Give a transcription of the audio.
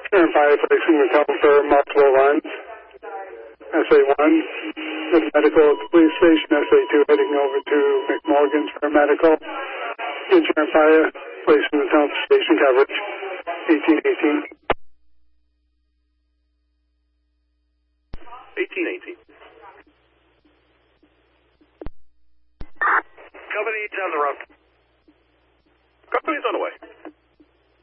Insurance Fire placing the tone for multiple runs. SA1, with medical at the police station. SA2 heading over to McMorgan's for medical. Insurance Fire placing the tone for station coverage. 1818. 1818. Company's on the road. Company's on the way.